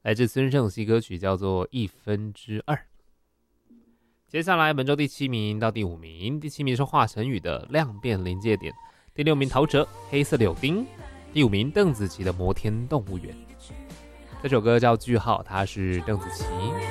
来自孙盛熙，歌曲叫做2/1。接下来本周第7名到第5名，第7名是华晨宇的《量变临界点》，第6名陶喆《黑色柳丁》，第5名邓紫棋的《摩天动物园》。这首歌叫句号，它是邓紫棋